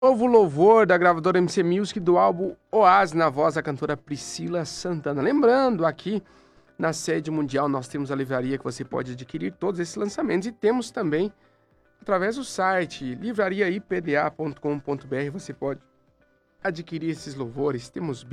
Novo louvor da gravadora MC Music do álbum Oás, na voz da cantora Priscila Santana. Lembrando, aqui na sede mundial nós temos a livraria que você pode adquirir todos esses lançamentos e temos também, através do site livrariaipda.com.br, você pode adquirir esses louvores. Temos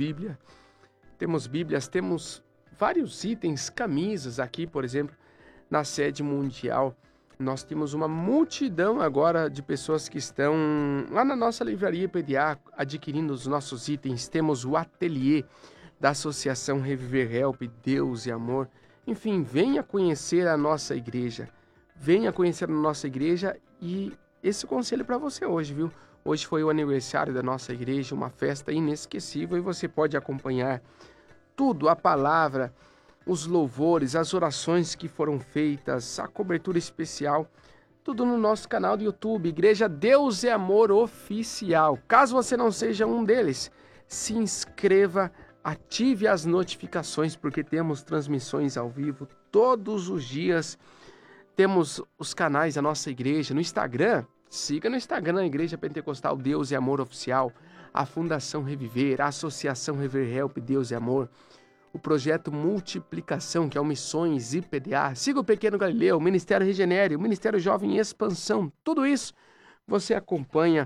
Bíblias, temos vários itens, camisas aqui, por exemplo, na sede mundial. Nós temos uma multidão agora de pessoas que estão lá na nossa livraria PDA adquirindo os nossos itens. Temos o ateliê da Associação Reviver Help, Deus e Amor. Enfim, venha conhecer a nossa igreja. Venha conhecer a nossa igreja e esse conselho para você hoje, viu? Hoje foi o aniversário da nossa igreja, uma festa inesquecível e você pode acompanhar tudo, a palavra, os louvores, as orações que foram feitas, a cobertura especial, tudo no nosso canal do YouTube, Igreja Deus e Amor Oficial. Caso você não seja um deles, se inscreva, ative as notificações, porque temos transmissões ao vivo todos os dias. Temos os canais da nossa igreja no Instagram. Siga no Instagram a Igreja Pentecostal Deus e Amor Oficial, a Fundação Reviver, a Associação Reviver Help, Deus e Amor, o projeto Multiplicação, que é o Missões IPDA. Siga o Pequeno Galileu, o Ministério Regenere, o Ministério Jovem em Expansão. Tudo isso você acompanha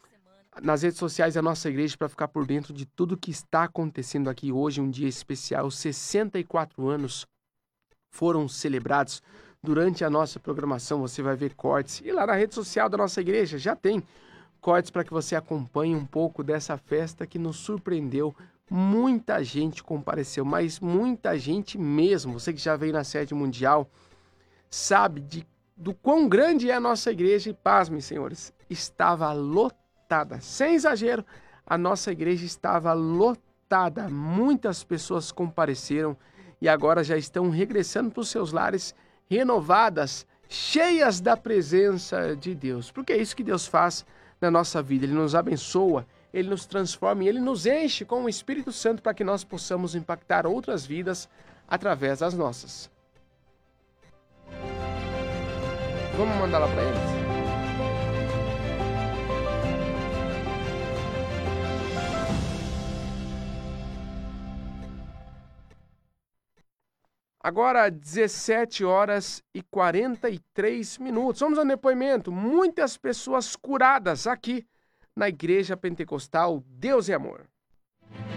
nas redes sociais da nossa igreja para ficar por dentro de tudo que está acontecendo aqui hoje, um dia especial. 64 anos foram celebrados durante a nossa programação. Você vai ver cortes. E lá na rede social da nossa igreja já tem cortes para que você acompanhe um pouco dessa festa que nos surpreendeu. Muita gente compareceu, mas muita gente mesmo. Você que já veio na sede mundial sabe do quão grande é a nossa igreja. E pasmem, senhores, estava lotada. Sem exagero, a nossa igreja estava lotada. Muitas pessoas compareceram e agora já estão regressando para os seus lares renovadas, cheias da presença de Deus. Porque é isso que Deus faz na nossa vida. Ele nos abençoa, Ele nos transforma e Ele nos enche com o Espírito Santo para que nós possamos impactar outras vidas através das nossas. Vamos mandar lá para eles? Agora, 17 horas e 43 minutos. Vamos ao depoimento. Muitas pessoas curadas aqui na Igreja Pentecostal Deus e Amor.